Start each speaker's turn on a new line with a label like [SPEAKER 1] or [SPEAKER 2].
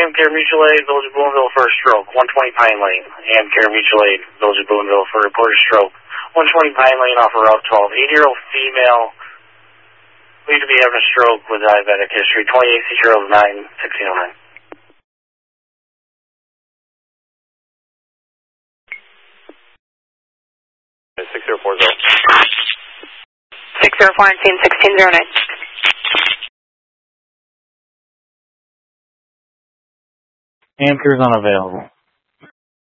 [SPEAKER 1] Amcare Mutual Aid, Village of Boonville for a stroke. 120 Pine Lane. Amcare Mutual Aid, Village of Boonville for a reported stroke. 120 Pine Lane off of Route 12. 80-year-old female, believed to be having a stroke with diabetic history. 28 1609.
[SPEAKER 2] 6040.
[SPEAKER 3] 604 and team 1609.
[SPEAKER 4] Amcare's unavailable.